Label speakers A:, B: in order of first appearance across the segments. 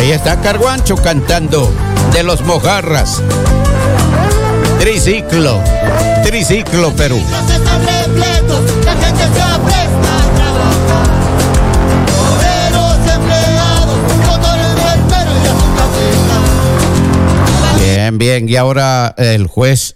A: Ahí está Carguancho cantando de los Mojarras. Triciclo, Perú. Bien, y ahora el juez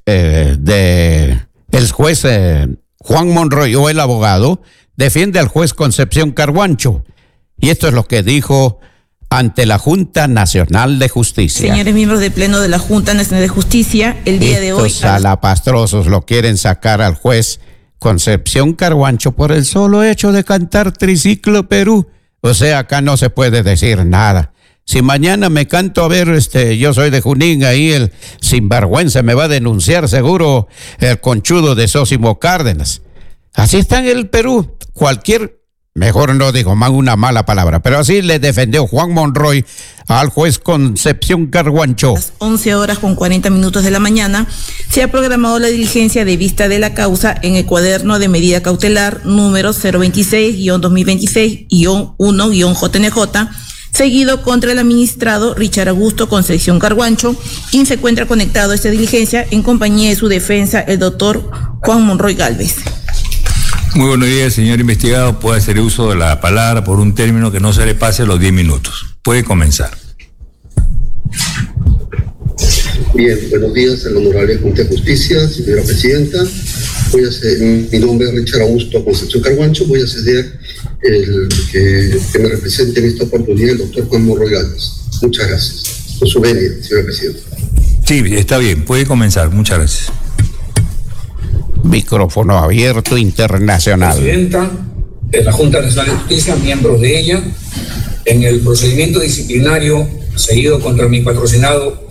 A: Juan Monroy, o el abogado, defiende al juez Concepción Carguancho. Y esto es lo que dijo ante la Junta Nacional de Justicia.
B: Señores miembros del Pleno de la Junta Nacional de Justicia, el día de hoy...
A: Estos salapastrosos lo quieren sacar al juez Concepción Carguancho por el solo hecho de cantar Triciclo Perú. O sea, acá no se puede decir nada. Si mañana me canto, a ver, yo soy de Junín, ahí el sinvergüenza me va a denunciar seguro el conchudo de Sósimo Cárdenas. Así está en el Perú. Mejor no digo más una mala palabra, pero así le defendió Juan Monroy al juez Concepción Carguancho.
B: A las 11:40 de la mañana se ha programado la diligencia de vista de la causa en el cuaderno de medida cautelar número 026-2026-1-JNJ, seguido contra el administrado Richard Augusto Concepción Carguancho, quien se encuentra conectado a esta diligencia en compañía de su defensa, el doctor Juan Monroy Gálvez.
C: Muy buenos días, señor investigado. Puede hacer uso de la palabra por un término que no se le pase los 10 minutos. Puede comenzar.
D: Bien, buenos días, el honorable Junta de Justicia, señora presidenta. Mi nombre es Richard Augusto Concepción Carguancho. Voy a ceder que me represente en esta oportunidad el doctor Juan Monroy Gálvez. Muchas gracias por su venia, señora presidenta.
C: Sí, está bien, puede comenzar. Muchas gracias.
A: Micrófono abierto internacional.
E: Presidenta de la Junta Nacional de Justicia, miembros de ella, en el procedimiento disciplinario seguido contra mi patrocinado,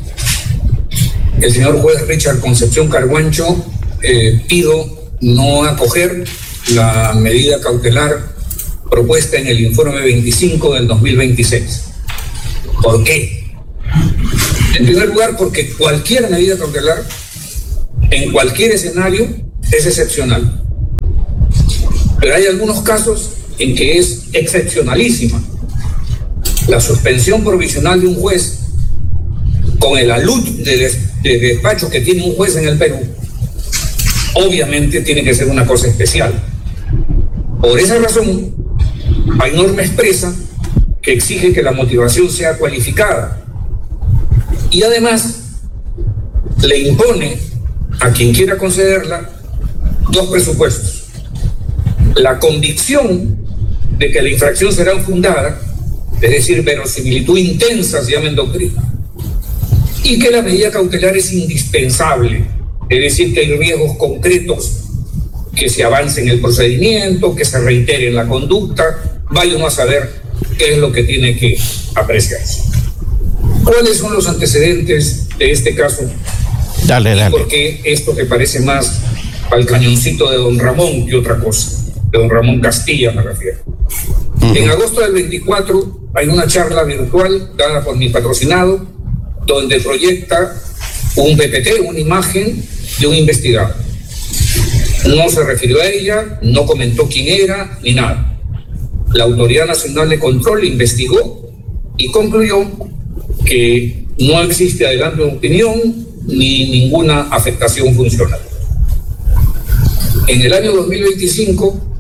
E: el señor juez Richard Concepción Carguancho, pido no acoger la medida cautelar propuesta en el informe 25 del 2026. ¿Por qué? En primer lugar, porque cualquier medida cautelar en cualquier escenario es excepcional. Pero hay algunos casos en que es excepcionalísima. La suspensión provisional de un juez con el alud de despacho que tiene un juez en el Perú, obviamente tiene que ser una cosa especial. Por esa razón, hay norma expresa que exige que la motivación sea cualificada y además le impone a quien quiera concederla dos presupuestos: la convicción de que la infracción será infundada, es decir, verosimilitud intensa, se llama en doctrina, y que la medida cautelar es indispensable, es decir, que hay riesgos concretos que se avance en el procedimiento, que se reitere en la conducta, vaya uno a saber qué es lo que tiene que apreciarse. ¿Cuáles son los antecedentes de este caso?
A: Dale.
E: Porque esto que parece más al cañoncito de don Ramón que otra cosa, de don Ramón Castilla me refiero. En agosto del 24 hay una charla virtual dada por mi patrocinado donde proyecta un PPT, una imagen de un investigado. No se refirió a ella, no comentó quién era ni nada. La Autoridad Nacional de Control investigó y concluyó que no existe adelanto de opinión ni ninguna afectación funcional. En el año 2025,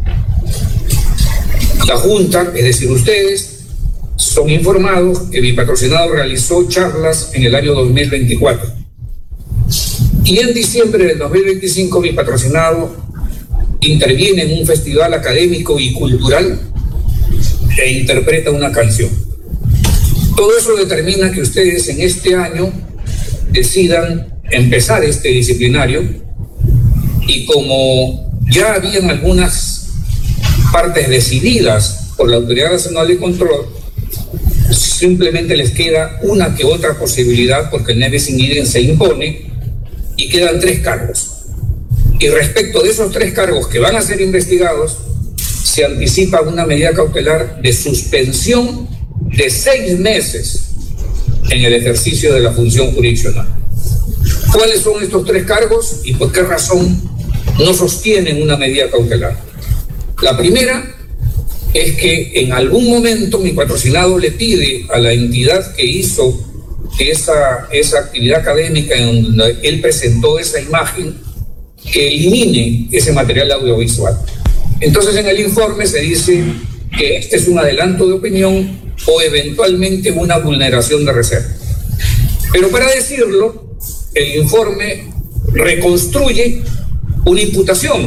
E: la Junta, es decir, ustedes, son informados que mi patrocinado realizó charlas en el año 2024. Y en diciembre del 2025, mi patrocinado interviene en un festival académico y cultural e interpreta una canción. Todo eso determina que ustedes en este año decidan empezar este disciplinario, y como ya habían algunas partes decididas por la Autoridad Nacional de Control, simplemente les queda una que otra posibilidad porque el nebis in idem se impone y quedan 3 cargos. Y respecto de esos 3 cargos que van a ser investigados, se anticipa una medida cautelar de suspensión de 6 meses en el ejercicio de la función jurisdiccional. ¿Cuáles son estos 3 cargos y por qué razón no sostienen una medida cautelar? La primera es que en algún momento mi patrocinado le pide a la entidad que hizo esa actividad académica en donde él presentó esa imagen, que elimine ese material audiovisual. Entonces en el informe se dice que este es un adelanto de opinión o eventualmente una vulneración de reserva. Pero para decirlo, el informe reconstruye una imputación,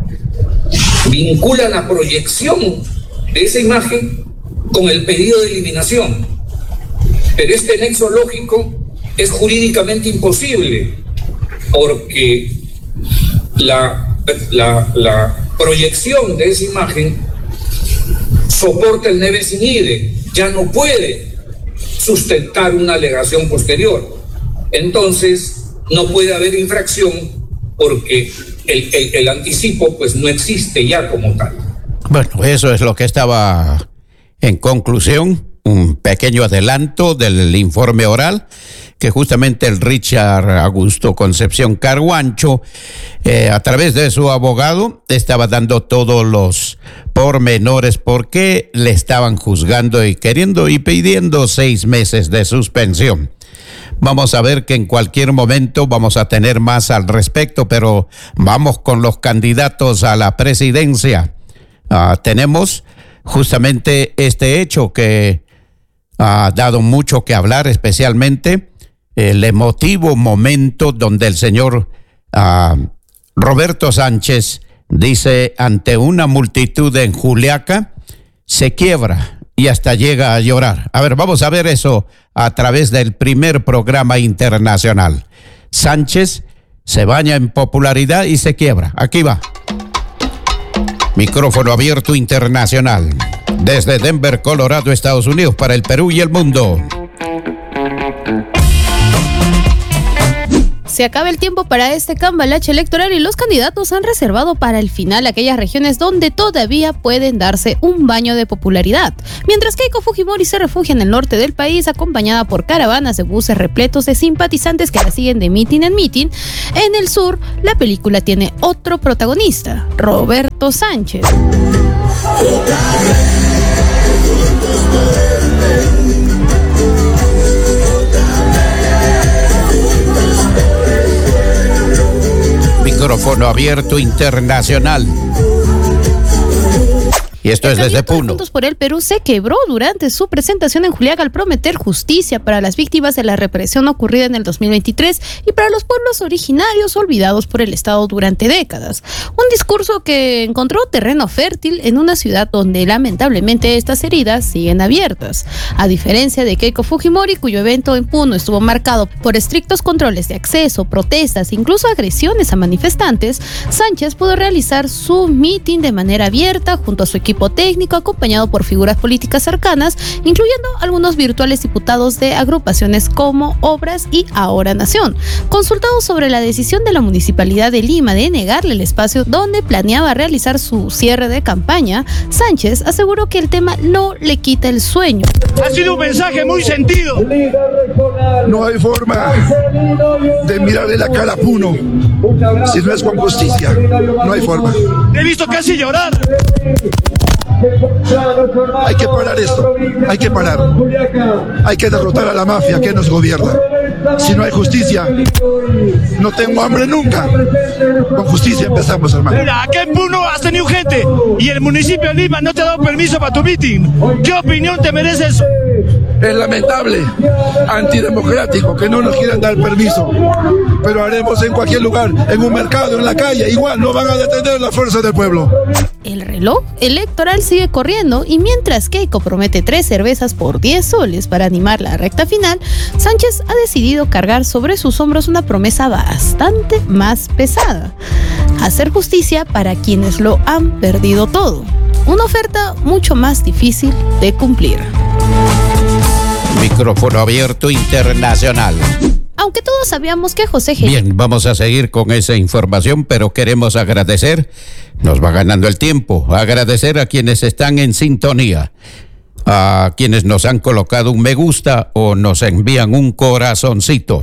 E: vincula la proyección de esa imagen con el pedido de eliminación. Pero este nexo lógico es jurídicamente imposible porque la proyección de esa imagen soporta el neve sin ide, ya no puede sustentar una alegación posterior. Entonces no puede haber infracción porque el anticipo pues no existe ya como tal.
A: Bueno, eso es lo que estaba en conclusión, un pequeño adelanto del informe oral que justamente el Richard Augusto Concepción Carguancho, a través de su abogado, estaba dando todos los pormenores por qué le estaban juzgando y queriendo y pidiendo 6 meses de suspensión. Vamos a ver que en cualquier momento vamos a tener más al respecto, pero vamos con los candidatos a la presidencia. Tenemos justamente este hecho que ha dado mucho que hablar, especialmente el emotivo momento donde el señor Roberto Sánchez dice ante una multitud en Juliaca, se quiebra y hasta llega a llorar. A ver, vamos a ver eso a través del primer programa internacional. Sánchez se baña en popularidad y se quiebra. Aquí va. Micrófono abierto internacional. Desde Denver, Colorado, Estados Unidos, para el Perú y el mundo.
F: Se acaba el tiempo para este cambalache electoral y los candidatos han reservado para el final aquellas regiones donde todavía pueden darse un baño de popularidad. Mientras Keiko Fujimori se refugia en el norte del país acompañada por caravanas de buses repletos de simpatizantes que la siguen de mitin en mitin, en el sur la película tiene otro protagonista, Roberto Sánchez.
A: Micrófono abierto internacional. Y esto es desde Puno.
F: Juntos por el Perú se quebró durante su presentación en Juliaca al prometer justicia para las víctimas de la represión ocurrida en el 2023 y para los pueblos originarios olvidados por el Estado durante décadas. Un discurso que encontró terreno fértil en una ciudad donde lamentablemente estas heridas siguen abiertas. A diferencia de Keiko Fujimori, cuyo evento en Puno estuvo marcado por estrictos controles de acceso, protestas, incluso agresiones a manifestantes, Sánchez pudo realizar su mitin de manera abierta junto a su equipo técnico acompañado por figuras políticas cercanas, incluyendo algunos virtuales diputados de agrupaciones como Obras y Ahora Nación. Consultado sobre la decisión de la Municipalidad de Lima de negarle el espacio donde planeaba realizar su cierre de campaña, Sánchez aseguró que el tema no le quita el sueño.
G: Ha sido un mensaje muy sentido.
H: No hay forma de mirarle la cara a Puno si no es con justicia. No hay forma.
G: He visto casi llorar.
H: Hay que parar esto, hay que parar. Hay que derrotar a la mafia que nos gobierna. Si no hay justicia, no tengo hambre nunca. Con justicia empezamos, hermano.
G: Mira, aquí en Puno has tenido gente y el municipio de Lima no te ha dado permiso para tu meeting. ¿Qué opinión te merece eso?
H: Es lamentable, antidemocrático, que no nos quieran dar permiso. Pero haremos en cualquier lugar, en un mercado, en la calle, igual no van a detener la fuerza del pueblo.
F: El reloj electoral sigue corriendo y mientras Keiko promete 3 cervezas por 10 soles para animar la recta final, Sánchez ha decidido cargar sobre sus hombros una promesa bastante más pesada: hacer justicia para quienes lo han perdido todo. Una oferta mucho más difícil de cumplir.
A: Micrófono abierto internacional.
F: Aunque todos sabíamos que José G.
A: Bien, vamos a seguir con esa información, pero queremos agradecer, nos va ganando el tiempo, agradecer a quienes están en sintonía, a quienes nos han colocado un me gusta o nos envían un corazoncito.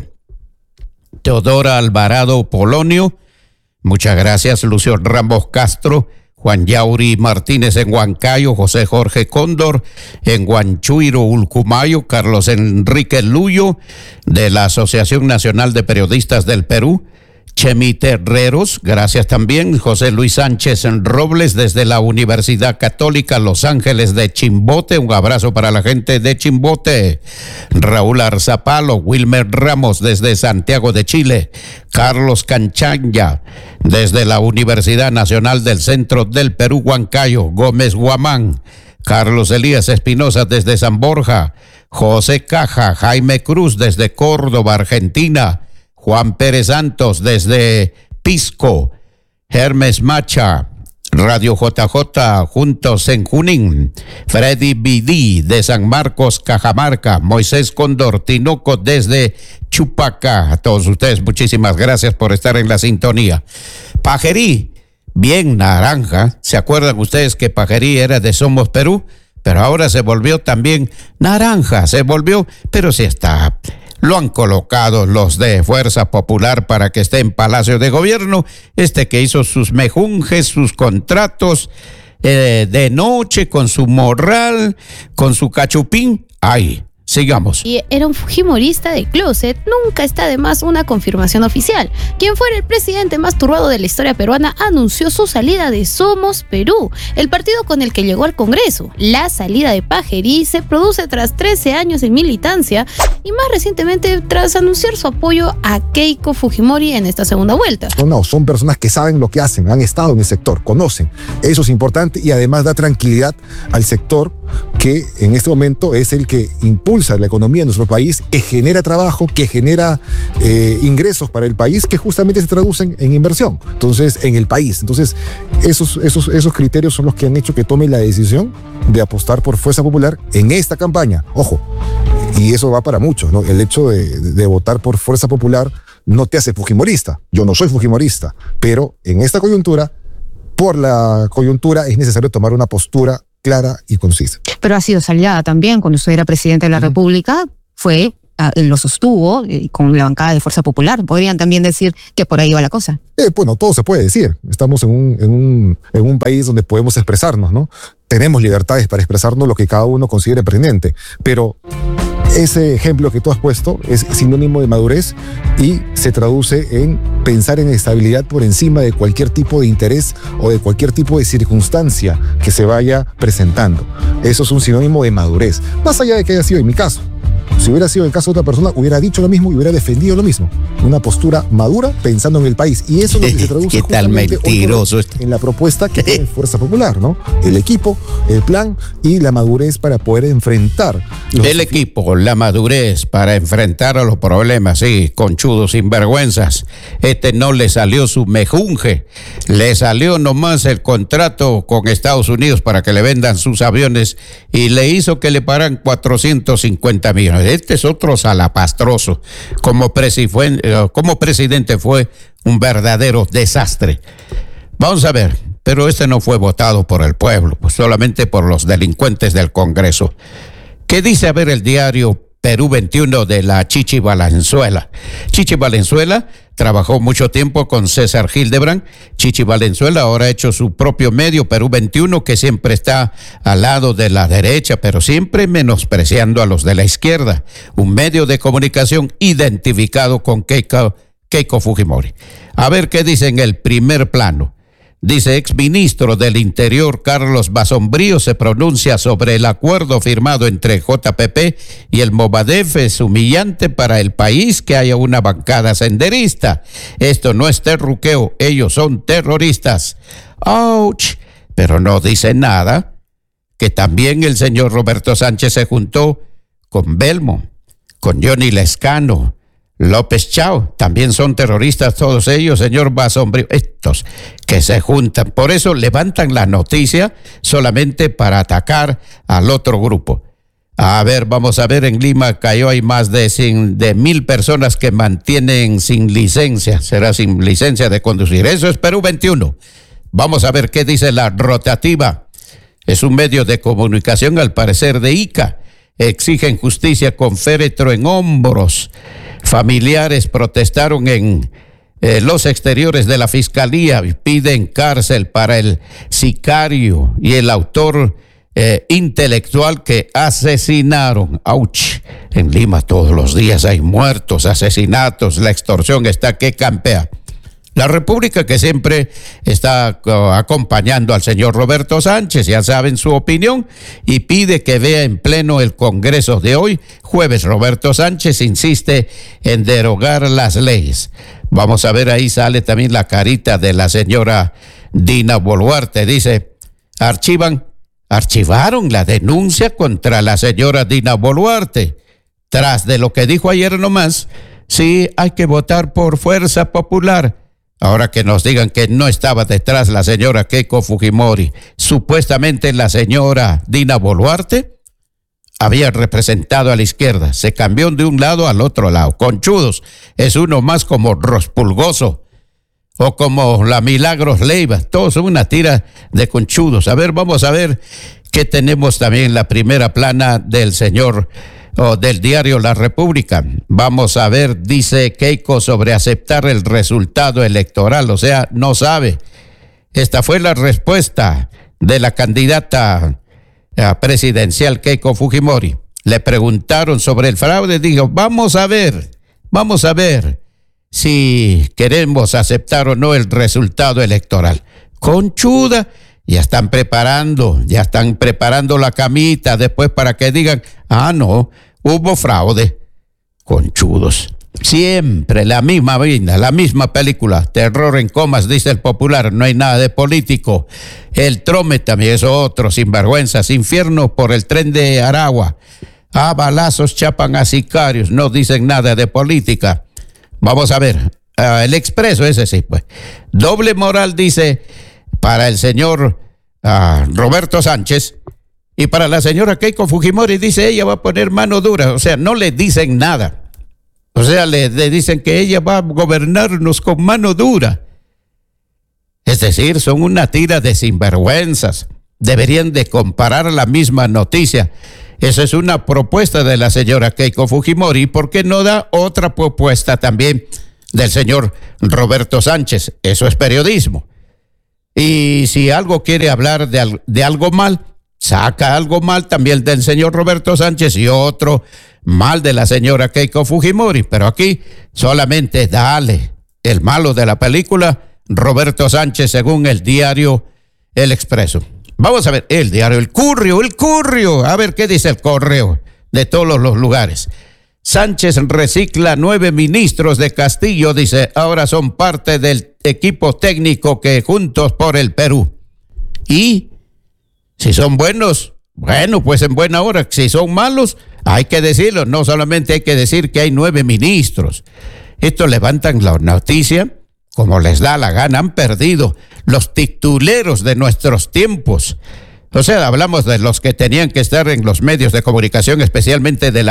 A: Teodora Alvarado Polonio, muchas gracias. Lucio Ramos Castro, Juan Yauri Martínez en Huancayo, José Jorge Cóndor en Huanchuiro, Ulcumayo, Carlos Enrique Luyo de la Asociación Nacional de Periodistas del Perú, Chemi Terreros, gracias también, José Luis Sánchez Robles desde la Universidad Católica Los Ángeles de Chimbote, un abrazo para la gente de Chimbote, Raúl Arzapalo, Wilmer Ramos desde Santiago de Chile, Carlos Canchanya desde la Universidad Nacional del Centro del Perú, Huancayo, Gómez Guamán, Carlos Elías Espinosa desde San Borja, José Caja, Jaime Cruz desde Córdoba, Argentina, Juan Pérez Santos desde Pisco, Hermes Macha, Radio JJ, Juntos en Junín, Freddy Bidí de San Marcos, Cajamarca, Moisés Cóndor Tinoco desde Chupaca. A todos ustedes, muchísimas gracias por estar en la sintonía. Pajerí, bien naranja. ¿Se acuerdan ustedes que Pajerí era de Somos Perú? Pero ahora se volvió también naranja, pero sí está. Lo han colocado los de Fuerza Popular para que esté en Palacio de Gobierno, que hizo sus mejunjes, sus contratos de noche con su morral, con su cachupín. ¡Ay! Sigamos.
F: Y era un fujimorista de closet, nunca está de más una confirmación oficial. Quien fuera el presidente más turbado de la historia peruana anunció su salida de Somos Perú, el partido con el que llegó al Congreso. La salida de Pajerí se produce tras 13 años de militancia y más recientemente tras anunciar su apoyo a Keiko Fujimori en esta segunda vuelta.
I: No, son personas que saben lo que hacen, han estado en el sector, conocen. Eso es importante y además da tranquilidad al sector que en este momento es el que impulsa la economía de nuestro país, que genera trabajo, que genera ingresos para el país, que justamente se traducen en inversión, entonces, en el país. Entonces, esos criterios son los que han hecho que tome la decisión de apostar por Fuerza Popular en esta campaña. Ojo, y eso va para muchos, ¿no? El hecho de votar por Fuerza Popular no te hace fujimorista. Yo no soy fujimorista, pero en esta coyuntura, por la coyuntura, es necesario tomar una postura clara y concisa.
J: Pero ha sido salida también cuando usted era presidente de la República, lo sostuvo con la bancada de Fuerza Popular. Podrían también decir que por ahí va la cosa.
I: Bueno, todo se puede decir. Estamos en un país donde podemos expresarnos, ¿no? Tenemos libertades para expresarnos lo que cada uno considere pertinente, pero ese ejemplo que tú has puesto es sinónimo de madurez y se traduce en pensar en estabilidad por encima de cualquier tipo de interés o de cualquier tipo de circunstancia que se vaya presentando. Eso es un sinónimo de madurez, más allá de que haya sido en mi caso. Si hubiera sido el caso de otra persona, hubiera dicho lo mismo y hubiera defendido lo mismo. Una postura madura pensando en el país. Y eso es lo que se traduce
A: ¿Qué tal mentiroso
I: en la propuesta que tiene Fuerza Popular, ¿no? El equipo, el plan y la madurez para poder enfrentar.
A: El equipo, la madurez para enfrentar a los problemas, sí, conchudos, sinvergüenzas. No le salió su mejunje, le salió nomás el contrato con Estados Unidos para que le vendan sus aviones y le hizo que le pagan 450 millones. Este es otro salapastroso. Como presidente fue un verdadero desastre. Vamos a ver, pero no fue votado por el pueblo, pues solamente por los delincuentes del Congreso. ¿Qué dice, a ver, el diario Perú 21 de la Chichi Valenzuela? Chichi Valenzuela trabajó mucho tiempo con César Hildebrand. Chichi Valenzuela ahora ha hecho su propio medio, Perú 21, que siempre está al lado de la derecha, pero siempre menospreciando a los de la izquierda. Un medio de comunicación identificado con Keiko Fujimori. A ver qué dice en el primer plano. Dice, exministro del Interior Carlos Basombrío se pronuncia sobre el acuerdo firmado entre JPP y el Movadef. Es humillante para el país que haya una bancada senderista. Esto no es terruqueo, ellos son terroristas. ¡Auch! Pero no dice nada que también el señor Roberto Sánchez se juntó con Belmo, con Johnny Lescano, López Chao, también son terroristas todos ellos, señor Basombrío, estos que se juntan. Por eso levantan la noticia solamente para atacar al otro grupo. A ver, vamos a ver, en Lima cayó, hay más de 1,000 personas que mantienen sin licencia, será sin licencia de conducir. Eso es Perú 21. Vamos a ver qué dice la rotativa. Es un medio de comunicación, al parecer, de Ica. Exigen justicia con féretro en hombros. Familiares protestaron en los exteriores de la Fiscalía piden cárcel para el sicario y el autor intelectual que asesinaron. ¡Auch! En Lima todos los días hay muertos, asesinatos, la extorsión está que campea. La República, que siempre está acompañando al señor Roberto Sánchez, ya saben su opinión, y pide que vea en pleno el Congreso de hoy, jueves. Roberto Sánchez insiste en derogar las leyes. Vamos a ver, ahí sale también la carita de la señora Dina Boluarte. Dice, archivaron la denuncia contra la señora Dina Boluarte. Tras de lo que dijo ayer nomás, sí hay que votar por Fuerza Popular. Ahora que nos digan que no estaba detrás la señora Keiko Fujimori, supuestamente la señora Dina Boluarte había representado a la izquierda, se cambió de un lado al otro lado. Conchudos, es uno más como Rospulgoso o como la Milagros Leiva, todos son una tira de conchudos. A ver, vamos a ver qué tenemos también en la primera plana del señor del diario La República. Vamos a ver, dice Keiko sobre aceptar el resultado electoral, o sea, no sabe. Esta fue la respuesta de la candidata presidencial Keiko Fujimori. Le preguntaron sobre el fraude, dijo, vamos a ver si queremos aceptar o no el resultado electoral. Conchuda, ya están preparando la camita después para que digan, no, hubo fraude. Conchudos. Siempre la misma vaina, la misma película. Terror en comas, dice el popular, no hay nada de político. El Trome también es otro, sinvergüenzas. Infierno por el tren de Aragua. A balazos chapan a sicarios, no dicen nada de política. Vamos a ver, el Expreso, ese sí, pues. Doble moral, dice, para el señor Roberto Sánchez, y para la señora Keiko Fujimori, dice, ella va a poner mano dura. O sea, no le dicen nada. O sea, le dicen que ella va a gobernarnos con mano dura. Es decir, son una tira de sinvergüenzas. Deberían de comparar la misma noticia. Esa es una propuesta de la señora Keiko Fujimori. ¿Por qué no da otra propuesta también del señor Roberto Sánchez? Eso es periodismo. Y si algo quiere hablar de algo mal, saca algo mal también del señor Roberto Sánchez y otro mal de la señora Keiko Fujimori. Pero aquí solamente dale el malo de la película Roberto Sánchez, según el diario El Expreso. Vamos a ver el diario El Currio. A ver qué dice el correo de todos los lugares. Sánchez recicla 9 ministros de Castillo, dice, ahora son parte del equipo técnico que Juntos por el Perú. Y si son buenos, bueno, pues en buena hora. Si son malos, hay que decirlo. No solamente hay que decir que hay 9 ministros. Estos levantan la noticia como les da la gana. Han perdido los tituleros de nuestros tiempos. O sea, hablamos de los que tenían que estar en los medios de comunicación, especialmente de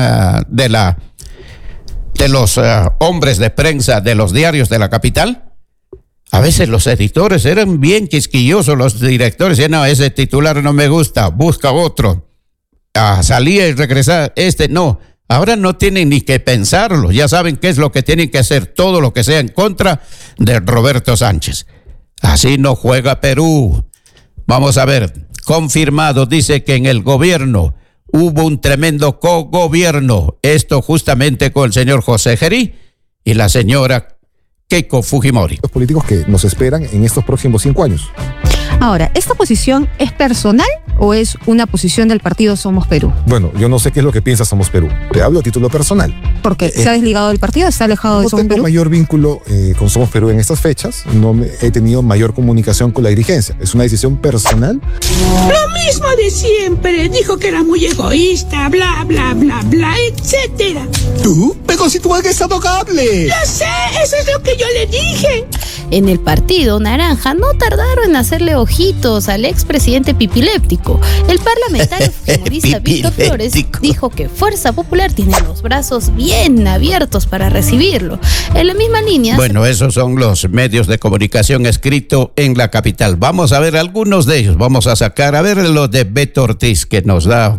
A: los hombres de prensa de los diarios de la capital. A veces los editores eran bien quisquillosos, los directores decían, no, ese titular no me gusta, busca otro. Salía y regresaba, no. Ahora no tienen ni que pensarlo, ya saben qué es lo que tienen que hacer, todo lo que sea en contra de Roberto Sánchez. Así no juega Perú. Vamos a ver, confirmado, dice que en el gobierno hubo un tremendo cogobierno. Esto justamente con el señor José Gerí y la señora Keiko Fujimori.
I: Los políticos que nos esperan en estos próximos 5 años.
J: Ahora, ¿esta posición es personal o es una posición del partido Somos Perú?
I: Bueno, yo no sé qué es lo que piensa Somos Perú. Te hablo a título personal.
J: Porque se ha desligado del partido, está alejado de Somos Perú.
I: No tengo mayor vínculo con Somos Perú en estas fechas. He tenido mayor comunicación con la dirigencia. Es una decisión personal.
K: Lo mismo de siempre. Dijo que era muy egoísta, bla, bla, bla, bla, etcétera.
L: ¿Tú? Pero si tú eres adorable.
K: Lo sé, eso es lo que yo le dije.
F: En el partido naranja no tardaron en hacerle ojitos al expresidente pipiléptico. El parlamentario fujimorista Víctor Flores dijo que Fuerza Popular tiene los brazos bien abiertos para recibirlo. En la misma línea...
A: Bueno, esos son los medios de comunicación escrito en la capital. Vamos a ver algunos de ellos. Vamos a sacar, a ver lo de Beto Ortiz, que nos da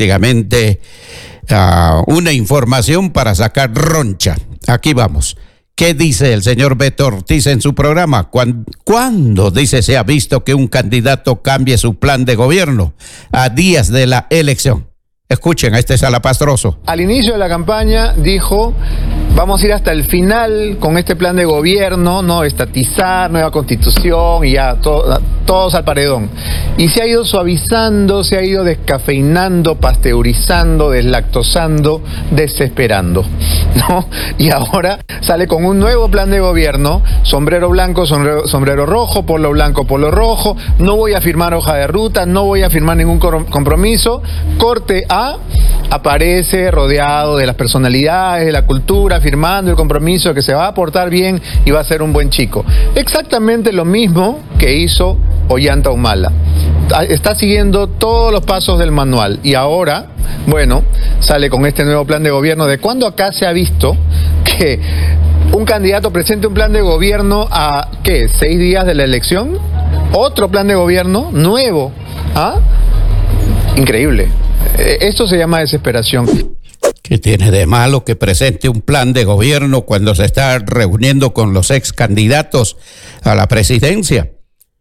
A: prácticamente una información para sacar roncha. Aquí vamos. ¿Qué dice el señor Beto Ortiz en su programa? ¿Cuándo, dice, se ha visto que un candidato cambie su plan de gobierno a días de la elección? Escuchen a este salapastroso.
M: Al inicio de la campaña dijo, vamos a ir hasta el final con este plan de gobierno, no estatizar, nueva constitución y ya todos al paredón. Y se ha ido suavizando, se ha ido descafeinando, pasteurizando, deslactosando, desesperando, ¿no? Y ahora sale con un nuevo plan de gobierno, sombrero blanco, sombrero rojo, polo blanco, polo rojo, no voy a firmar hoja de ruta, no voy a firmar ningún compromiso, corte A, aparece rodeado de las personalidades, de la cultura, firmando el compromiso de que se va a portar bien y va a ser un buen chico. Exactamente lo mismo que hizo Ollanta Humala. Está siguiendo todos los pasos del manual y ahora, bueno, sale con este nuevo plan de gobierno. ¿De cuándo acá se ha visto que un candidato presente un plan de gobierno a, ¿qué?, 6 días de la elección? Otro plan de gobierno nuevo. ¿Ah? Increíble. Esto se llama desesperación.
A: ¿Qué tiene de malo que presente un plan de gobierno cuando se está reuniendo con los ex candidatos a la presidencia?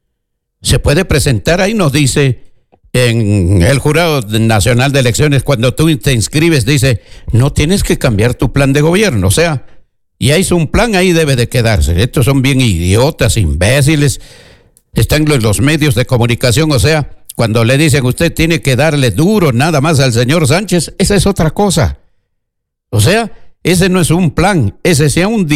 A: Se puede presentar, ahí nos dice en el Jurado Nacional de Elecciones, cuando tú te inscribes, dice, no tienes que cambiar tu plan de gobierno, o sea, ya hizo un plan, ahí debe de quedarse. Estos son bien idiotas, imbéciles, están en los medios de comunicación, o sea, cuando le dicen usted tiene que darle duro nada más al señor Sánchez, esa es otra cosa. O sea, ese no es un plan, ese sea un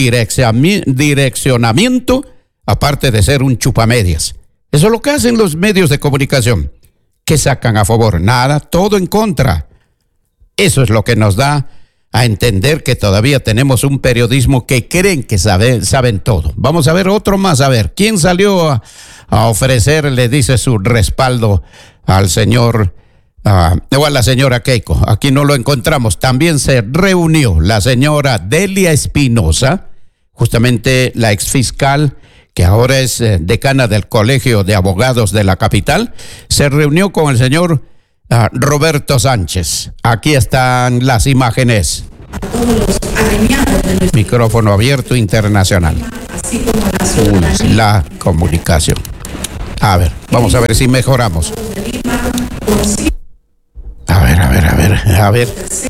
A: direccionamiento, aparte de ser un chupamedias. Eso es lo que hacen los medios de comunicación. ¿Qué sacan a favor? Nada, todo en contra. Eso es lo que nos da a entender que todavía tenemos un periodismo que creen que saben todo. Vamos a ver otro más, a ver, ¿quién salió a ofrecerle, dice, su respaldo al señor, o a la señora Keiko? Aquí no lo encontramos. También se reunió la señora Delia Espinosa, justamente la exfiscal, que ahora es decana del Colegio de Abogados de la capital, se reunió con el señor Roberto Sánchez. Aquí están las imágenes. Micrófono abierto internacional. La comunicación. A ver, vamos a ver si mejoramos. A ver.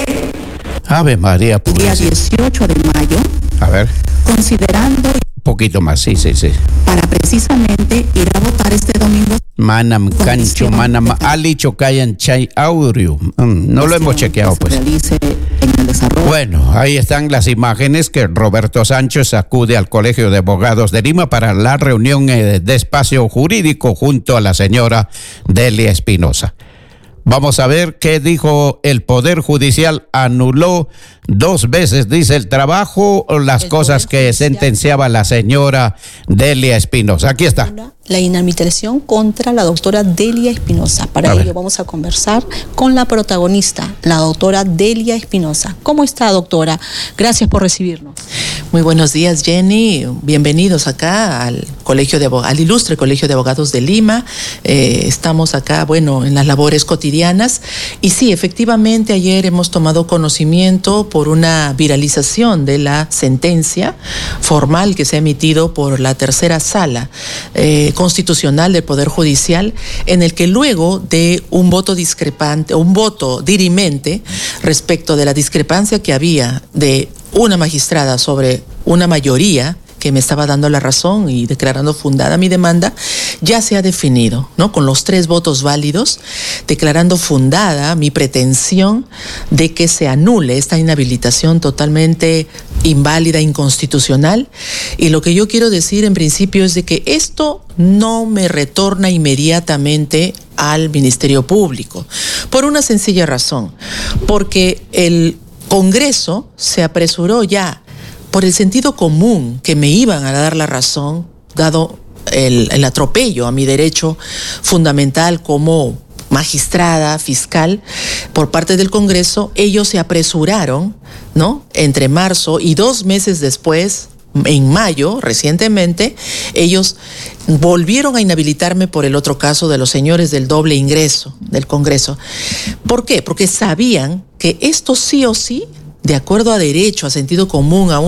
A: Ave María Purísima.
N: Día 18 de mayo.
A: A ver.
N: Considerando.
A: Un poquito más, sí.
N: Para precisamente ir a votar este domingo.
A: Manam Cancho, Manam Ali Chocayan Chay Audio. No lo hemos chequeado, pues. Bueno, ahí están las imágenes que Roberto Sánchez acude al Colegio de Abogados de Lima para la reunión de espacio jurídico junto a la señora Delia Espinosa. Vamos a ver qué dijo el Poder Judicial. Anuló 2 veces, dice, el trabajo o las cosas que sentenciaba la señora Delia Espinosa. Aquí está.
O: La inhabilitación contra la doctora Delia Espinosa. Para ello vamos a conversar con la protagonista, la doctora Delia Espinosa. ¿Cómo está, doctora? Gracias por recibirnos.
P: Muy buenos días, Jenny. Bienvenidos acá al ilustre Colegio de Abogados de Lima. Estamos acá, en las labores cotidianas. Y sí, efectivamente, ayer hemos tomado conocimiento por una viralización de la sentencia formal que se ha emitido por la tercera sala constitucional del Poder Judicial, en el que luego de un voto discrepante, un voto dirimente respecto de la discrepancia que había de una magistrada sobre una mayoría que me estaba dando la razón y declarando fundada mi demanda, ya se ha definido, ¿no? Con los 3 votos válidos, declarando fundada mi pretensión de que se anule esta inhabilitación totalmente inválida, inconstitucional. Y lo que yo quiero decir en principio es de que esto no me retorna inmediatamente al Ministerio Público, por una sencilla razón, porque el Congreso se apresuró ya por el sentido común que me iban a dar la razón, dado el atropello a mi derecho fundamental como magistrada, fiscal, por parte del Congreso. Ellos se apresuraron, ¿no? Entre marzo y 2 meses después, en mayo, recientemente, ellos volvieron a inhabilitarme por el otro caso de los señores del doble ingreso del Congreso. ¿Por qué? Porque sabían que esto sí o sí, de acuerdo a derecho, a sentido común, a una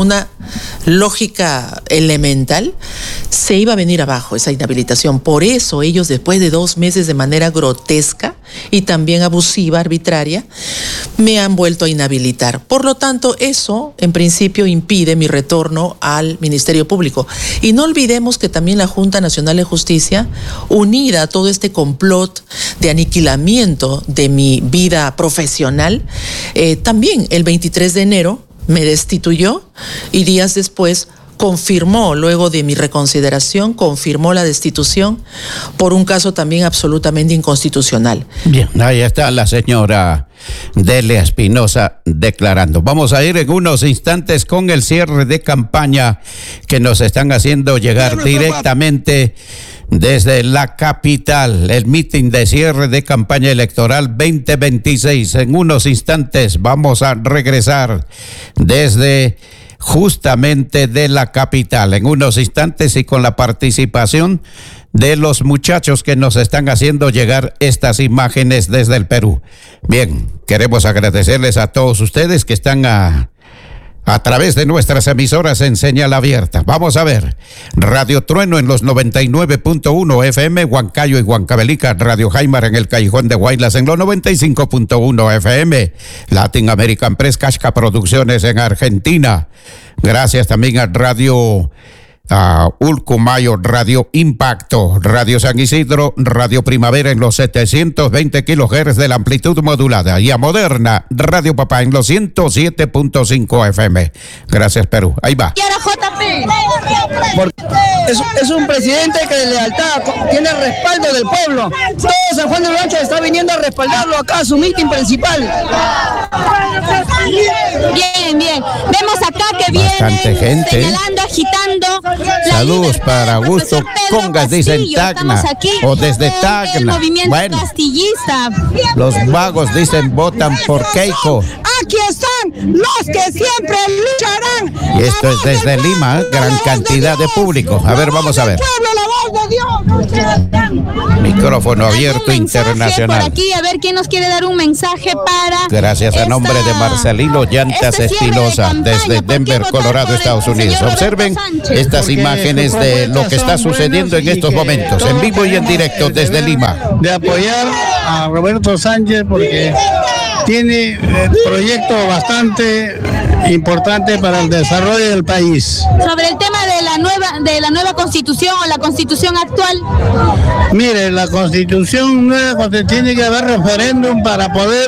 P: lógica elemental, se iba a venir abajo esa inhabilitación. Por eso ellos, después de 2 meses de manera grotesca y también abusiva, arbitraria, me han vuelto a inhabilitar. Por lo tanto, eso en principio impide mi retorno al Ministerio Público. Y no olvidemos que también la Junta Nacional de Justicia, unida a todo este complot de aniquilamiento de mi vida profesional, también el 23 de enero me destituyó y días después confirmó, luego de mi reconsideración, confirmó la destitución por un caso también absolutamente inconstitucional.
A: Bien, ahí está la señora Delia Espinosa declarando. Vamos a ir en unos instantes con el cierre de campaña que nos están haciendo llegar directamente desde la capital, el mitin de cierre de campaña electoral 2026. En unos instantes vamos a regresar desde justamente de la capital, en unos instantes, y con la participación de los muchachos que nos están haciendo llegar estas imágenes desde el Perú. Bien, queremos agradecerles a todos ustedes que están a través de nuestras emisoras en señal abierta. Vamos a ver, Radio Trueno en los 99.1 FM, Huancayo y Huancavelica, Radio Jaimar en el Callejón de Guaylas en los 95.1 FM, Latin American Press, Casca Producciones en Argentina. Gracias también a Radio Ulcumayo, Radio Impacto, Radio San Isidro, Radio Primavera en los 720 kilohertz de la amplitud modulada, y a Moderna, Radio Papá en los 107.5 FM. Gracias, Perú. Ahí va.
Q: Y ahora JP. Es un presidente que de lealtad tiene el respaldo del pueblo. Todo San Juan de Lurigancho está viniendo a respaldarlo acá a su mitin principal.
R: Bien, bien. Vemos acá que vienen señalando, agitando.
A: Saludos para Augusto Congas, dicen Tacna, o desde Tacna. Bueno,
R: castillista.
A: Los vagos dicen votan por Keiko.
K: Aquí están los que siempre lucharán.
A: Y esto es desde Lima, gran cantidad de público. A ver, vamos a ver. Micrófono abierto internacional.
R: Por aquí, a ver quién nos quiere dar un mensaje para.
A: Gracias a nombre de Marcelino Llantas Espinosa, desde Denver, Colorado, Estados Unidos. Observen estas imágenes de lo que está sucediendo en estos momentos, en vivo y en directo desde Lima.
S: De apoyar a Roberto Sánchez porque tiene proyectos bastante importantes para el desarrollo del país.
R: Sobre el tema de la nueva constitución o la constitución actual.
S: Mire, la constitución nueva tiene que haber referéndum para poder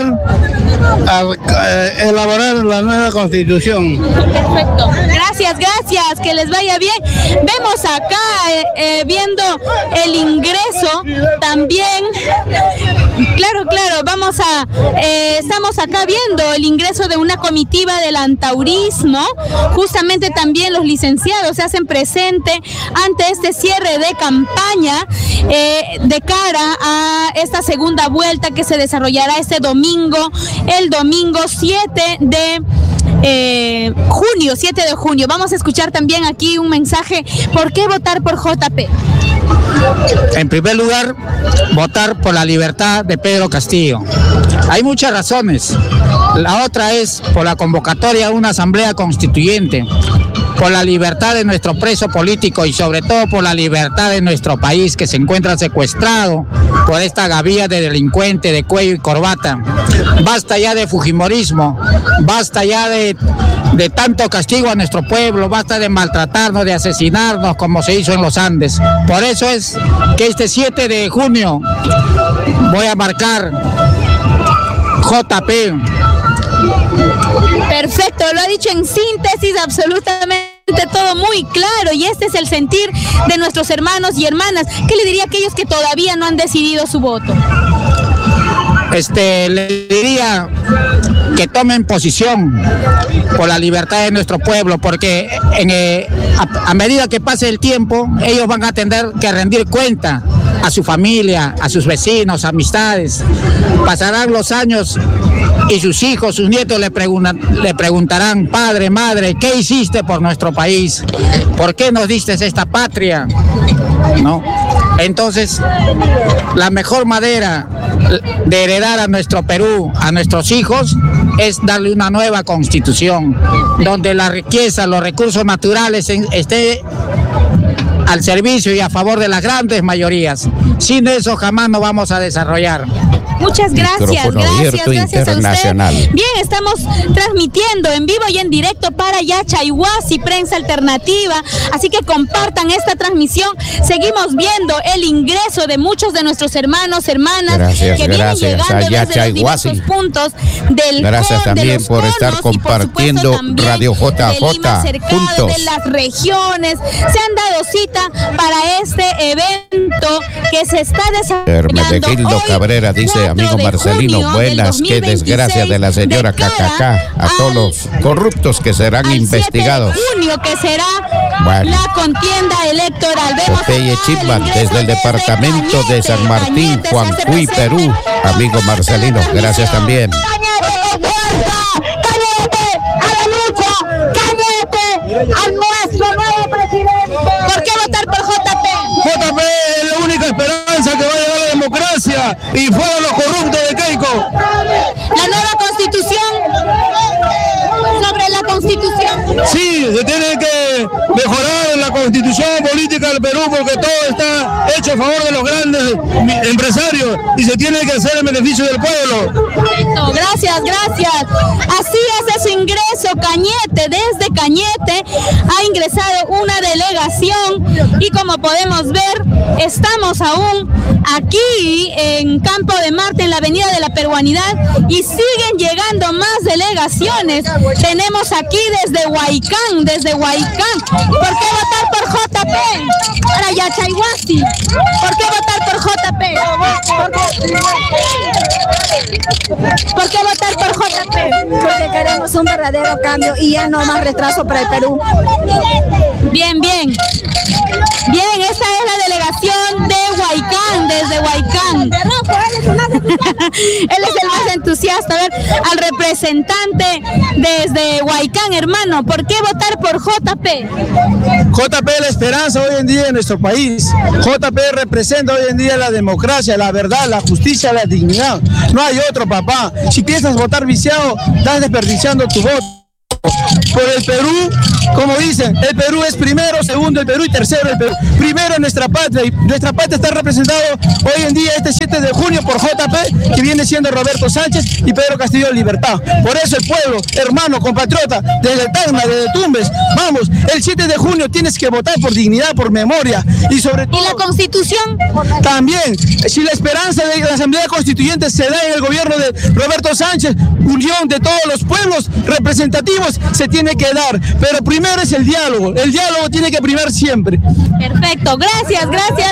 S: elaborar la nueva constitución.
R: Perfecto. Gracias, que les vaya bien. Vemos acá viendo el ingreso también. Claro, estamos acá viendo el ingreso de una comitiva del antaurismo. Justamente también los licenciados se hacen presente ante este cierre de campaña de cara a esta segunda vuelta que se desarrollará este domingo, el domingo 7 de junio. Vamos a escuchar también aquí un mensaje. ¿Por qué votar por JP?
T: En primer lugar, votar por la libertad de Pedro Castillo. Hay muchas razones. La otra es por la convocatoria a una asamblea constituyente, por la libertad de nuestro preso político y sobre todo por la libertad de nuestro país, que se encuentra secuestrado por esta gavilla de delincuente de cuello y corbata. Basta ya de fujimorismo, basta ya de tanto castigo a nuestro pueblo, basta de maltratarnos, de asesinarnos como se hizo en los Andes. Por eso es que este 7 de junio voy a marcar JP.
R: Perfecto, lo ha dicho en síntesis absolutamente todo muy claro, y este es el sentir de nuestros hermanos y hermanas. ¿Qué le diría a aquellos que todavía no han decidido su voto?
T: Le diría que tomen posición por la libertad de nuestro pueblo, porque a medida que pase el tiempo, ellos van a tener que rendir cuenta a su familia, a sus vecinos, amistades. Pasarán los años y sus hijos, sus nietos le preguntarán: padre, madre, ¿qué hiciste por nuestro país? ¿Por qué nos diste esta patria? ¿No? Entonces, la mejor manera de heredar a nuestro Perú, a nuestros hijos, es darle una nueva constitución, donde la riqueza, los recursos naturales esté al servicio y a favor de las grandes mayorías. Sin eso jamás nos vamos a desarrollar.
R: Muchas gracias, gracias a usted. Bien, estamos transmitiendo en vivo y en directo para Yachaywasi, Prensa Alternativa, así que compartan esta transmisión. Seguimos viendo el ingreso de muchos de nuestros hermanos, hermanas, que vienen llegando desde los diversos puntos del
A: Gracias también por estar compartiendo Radio JJ juntos.
R: De las regiones, se han dado cita para este evento que se está desarrollando.
A: Hermenegildo Cabrera dice: amigo Marcelino, buenas, qué desgracia de la señora KKK, a todos los corruptos que serán investigados.
R: 7 de junio, que será la contienda electoral.
A: Popeye Chipman, desde el departamento de San Martín, Juancuy, Perú. Amigo Marcelino, gracias también.
K: ¡Al nuestro nuevo presidente!
R: ¿Por qué votar por JP?
G: JP es la única esperanza que va a llegar a la democracia y fuera los corruptos de Keiko.
R: La nueva constitución. Sobre la constitución.
G: Sí, se tiene que mejorar la constitución política del Perú porque todo está hecho a favor de los grandes empresarios y se tiene que hacer en beneficio del pueblo.
R: Perfecto, gracias, gracias. Así es ese ingreso. Cañete, desde Cañete ha ingresado una delegación y como podemos ver, estamos aún aquí en Campo de Marte, en la Avenida de la Peruanidad, y siguen llegando más delegaciones. Tenemos aquí desde Huaycán, ¿Por qué votar por JP? Para Yachaywasi. ¿Por qué votar por JP? ¿Por qué votar por JP?
U: Porque queremos un verdadero cambio y ya no más retraso para el Perú.
R: Bien, bien. Bien, esta es la delegación de Huaycán, desde Huaycán. Él es el más entusiasta. A ver, al representante desde Huaycán, hermano, ¿por qué votar por JP?
G: JP es la esperanza hoy en día en nuestro país. JP representa hoy en día la democracia, la verdad, la justicia, la dignidad. No hay otro, papá. Si piensas votar viciado, estás desperdiciando tu voto. Por el Perú, como dicen, el Perú es primero, segundo el Perú y tercero el Perú. Primero en nuestra patria, y nuestra patria está representada hoy en día este 7 de junio por JP, que viene siendo Roberto Sánchez y Pedro Castillo Libertad. Por eso el pueblo, hermano, compatriota, desde Tacna, desde Tumbes, vamos, el 7 de junio tienes que votar por dignidad, por memoria y sobre todo...
R: ¿Y la Constitución?
G: También, si la esperanza de la Asamblea Constituyente se da en el gobierno de Roberto Sánchez, unión de todos los pueblos representativos se tiene que dar, pero primero es el diálogo tiene que primar siempre.
R: Perfecto, gracias.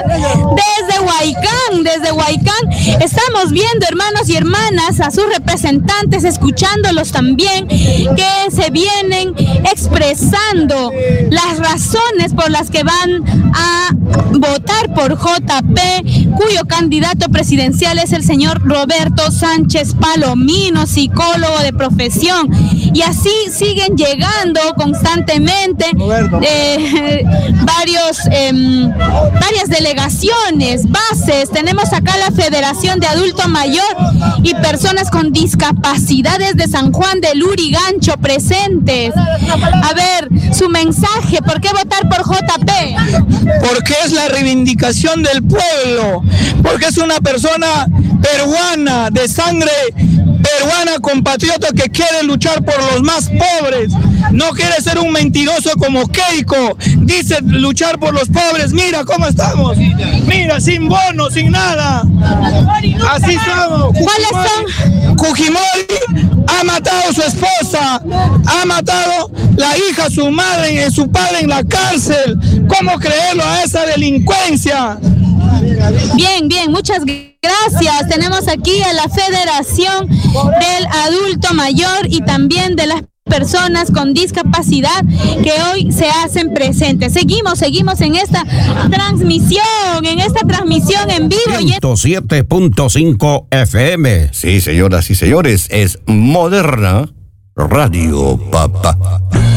R: Desde Huaycán estamos viendo, hermanos y hermanas, a sus representantes, escuchándolos también, que se vienen expresando las razones por las que van a votar por JP, cuyo candidato presidencial es el señor Roberto Sánchez Palomino, psicólogo de profesión, y así siguen llegando constantemente varias delegaciones, bases. Tenemos acá la Federación de Adulto Mayor y Personas con Discapacidades de San Juan del Lurigancho presentes. A ver, su mensaje, ¿por qué votar por JP?
G: Porque es la reivindicación del pueblo, porque es una persona peruana, de sangre peruana, compatriota, que quiere luchar por los más pobres. No quiere ser un mentiroso como Keiko. Dice luchar por los pobres. Mira cómo estamos. Mira, sin bono, sin nada. Así estamos.
R: ¿Cuáles son?
G: Fujimori ha matado a su esposa, ha matado la hija, su madre, su padre en la cárcel. ¿Cómo creerlo a esa delincuencia?
R: Bien, muchas gracias. Tenemos aquí a la Federación del Adulto Mayor y también de las personas con discapacidad que hoy se hacen presentes. Seguimos en esta transmisión en vivo.
A: 107.5 FM.
V: Sí, señoras y señores, es Moderna Radio, papá.